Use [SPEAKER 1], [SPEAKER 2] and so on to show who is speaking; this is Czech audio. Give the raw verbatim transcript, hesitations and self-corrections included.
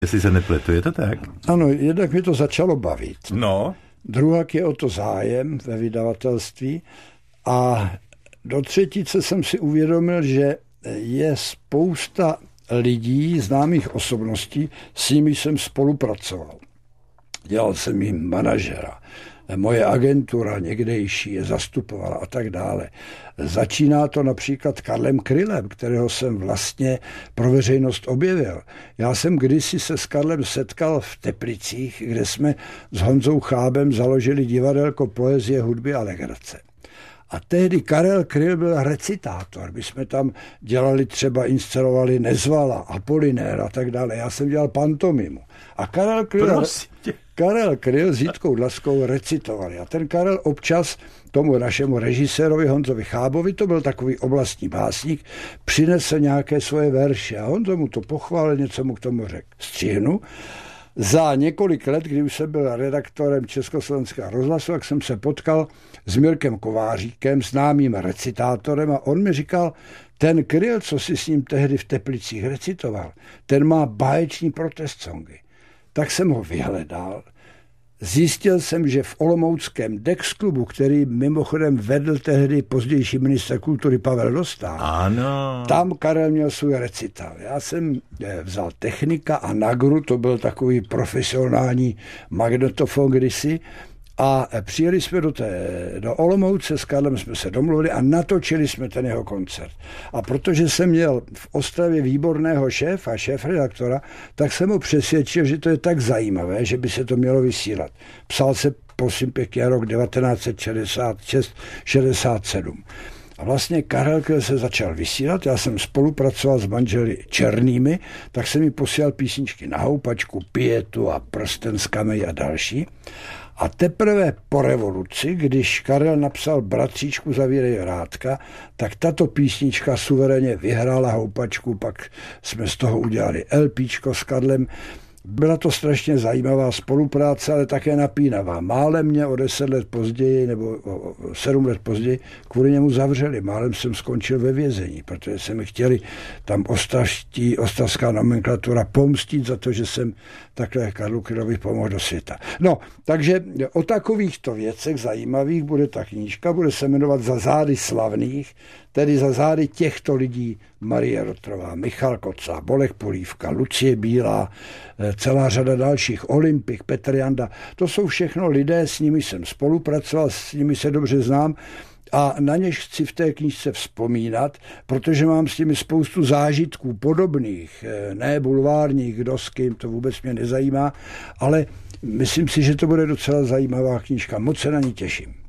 [SPEAKER 1] Jestli se nepletu, je to tak?
[SPEAKER 2] Ano, jednak mi to začalo bavit.
[SPEAKER 1] No.
[SPEAKER 2] Druhak je o to zájem ve vydavatelství a do třetice jsem si uvědomil, že je spousta lidí, známých osobností, s nimi jsem spolupracoval. Dělal jsem jim manažera. Moje agentura někdejší je zastupovala a tak dále. Začíná to například Karlem Krylem, kterého jsem vlastně pro veřejnost objevil. Já jsem kdysi se s Karlem setkal v Teplicích, kde jsme s Honzou Chábem založili divadelko poezie, hudby a legrace. A tehdy Karel Kryl byl recitátor. My jsme tam dělali třeba, inscenovali Nezvala, Apolinér a tak dále. Já jsem dělal pantomimu. A Karel Kryl, Karel Kryl s Jitkou Dlaskou recitovali. A ten Karel občas tomu našemu režisérovi Honzovi Chábovi, to byl takový oblastní básník, přinesl nějaké svoje verše. A Honzo mu to pochválil, něco mu k tomu řekl. Střihnu. Za několik let, kdy už jsem byl redaktorem Československého rozhlasu, tak jsem se potkal s Mirkem Kováříkem, známým recitátorem, a on mi říkal, ten Kryl, co si s ním tehdy v Teplicích recitoval, ten má báječní protest songy. Tak jsem ho vyhledal. Zjistil jsem, že v olomouckém Dex klubu, který mimochodem vedl tehdy pozdější ministr kultury Pavel Dostál,
[SPEAKER 1] ano.
[SPEAKER 2] Tam Karel měl svůj recital. Já jsem vzal technika a Nagru, to byl takový profesionální magnetofon kdysi, a přijeli jsme do, té, do Olomouce, s Karlem jsme se domluvili a natočili jsme ten jeho koncert. A protože jsem měl v Ostravě výborného šéfa, šéfredaktora, tak jsem ho přesvědčil, že to je tak zajímavé, že by se to mělo vysílat. Psal se, prosím pěkně, rok devatenáct set šedesát šest šedesát sedm. A vlastně Karel Kryl se začal vysílat, já jsem spolupracoval s manželi Černými, tak jsem mi posílal písničky na houpačku, Pietu a Prsten z kamení a další. A teprve po revoluci, když Karel napsal Bratříčku zavírej vrátka, tak tato písnička suverénně vyhrála houpačku, pak jsme z toho udělali LPčko s Karlem. Byla to strašně zajímavá spolupráce, ale také napínavá. Málem mě o deset let později, nebo o sedm let později, kvůli němu zavřeli. Málem jsem skončil ve vězení, protože se mi chtěli tam ostravští, ostravská nomenklatura pomstit za to, že jsem takhle Karlu Krylovi pomohl do světa. No, takže o takovýchto věcech zajímavých bude ta knížka, bude se jmenovat Za zády slavných, tedy za zády těchto lidí: Marie Rotrová, Michal Kocáb, Bolek Polívka, Lucie Bílá, celá řada dalších, Olympik, Petr Janda. To jsou všechno lidé, s nimi jsem spolupracoval, s nimi se dobře znám a na něž chci v té knížce vzpomínat, protože mám s nimi spoustu zážitků podobných, ne bulvárních, kdo s kým, to vůbec mě nezajímá, ale myslím si, že to bude docela zajímavá knížka. Moc se na ní těším.